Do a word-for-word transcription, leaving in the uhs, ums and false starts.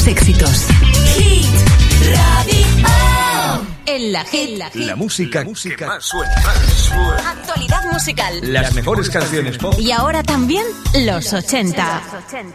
tus éxitos. Hit Radio. En la Hit. La, la música, la música que más suena. Actualidad musical. Las mejores canciones pop. Y ahora también los ochenta.